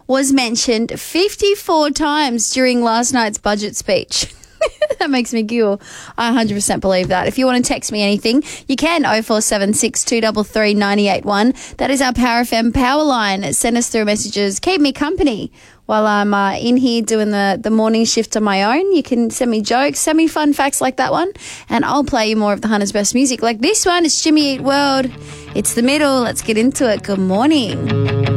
was mentioned 54 times during last night's budget speech. That makes me giggle. I 100% believe that. If you want to text me anything, you can 0476 233 981. That is our Power FM power line. Send us through messages. Keep me company while I'm in here doing the morning shift on my own. You can send me jokes, send me fun facts like that one, and I'll play you more of the Hunter's best music. Like this one, it's Jimmy Eat World. It's the middle. Let's get into it. Good morning.